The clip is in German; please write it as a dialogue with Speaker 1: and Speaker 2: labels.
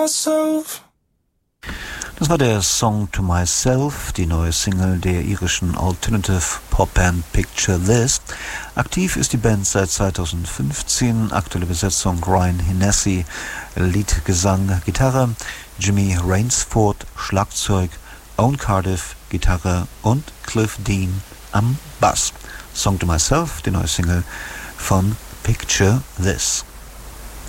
Speaker 1: Das war der Song To Myself, die neue Single der irischen Alternative Popband Picture This. Aktiv ist die Band seit 2015, aktuelle Besetzung Ryan Hennessy, Lead, Gesang, Gitarre, Jimmy Rainsford, Schlagzeug, Owen Cardiff, Gitarre und Cliff Dean am Bass. Song To Myself, die neue Single von Picture This.